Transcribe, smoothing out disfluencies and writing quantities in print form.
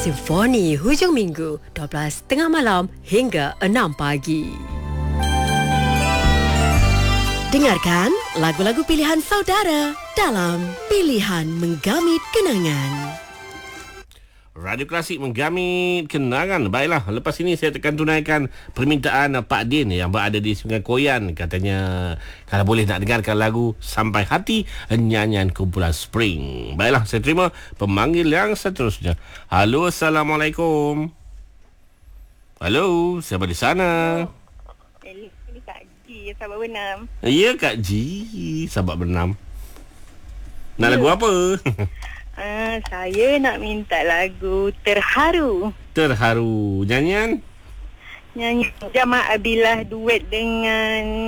Simfoni hujung minggu 12 tengah malam hingga 6 pagi. Dengarkan lagu-lagu pilihan saudara dalam Pilihan Menggamit Kenangan. Radio Klasik menggamit kenangan. Baiklah, lepas ini saya akan tunaikan permintaan Pak Din yang berada di Sungai Koyan. Katanya kalau boleh nak dengarkan lagu Sampai Hati, nyanyian kumpulan Spring. Baiklah, saya terima pemanggil yang seterusnya. Halo, Assalamualaikum. Halo, siapa di sana? Ini Kak G, sahabat bernam. Ya, Kak G, sahabat bernam. Nak lagu apa? Saya nak minta lagu Terharu. Terharu. Nyanyian? Nyanyi Jamal Abilah duet dengan